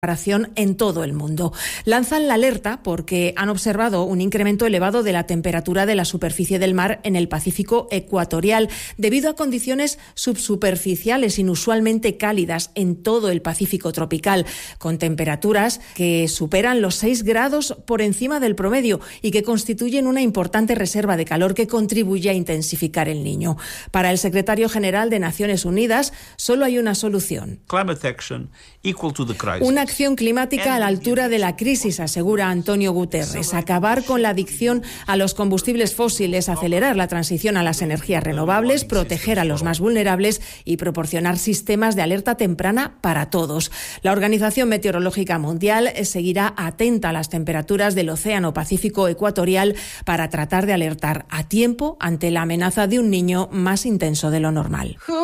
en todo el mundo. Lanzan la alerta porque han observado un incremento elevado de la temperatura de la superficie del mar en el Pacífico ecuatorial debido a condiciones subsuperficiales inusualmente cálidas en todo el Pacífico tropical, con temperaturas que superan los 6 grados por encima del promedio y que constituyen una importante reserva de calor que contribuye a intensificar el Niño. Para el secretario general de Naciones Unidas, solo hay una solución. Una acción climática a la altura de la crisis, asegura Antonio Guterres. Acabar con la adicción a los combustibles fósiles, acelerar la transición a las energías renovables, proteger a los más vulnerables y proporcionar sistemas de alerta temprana para todos. La Organización Meteorológica Mundial seguirá atenta a las temperaturas del Océano Pacífico ecuatorial para tratar de alertar a tiempo ante la amenaza de un Niño más intenso de lo normal.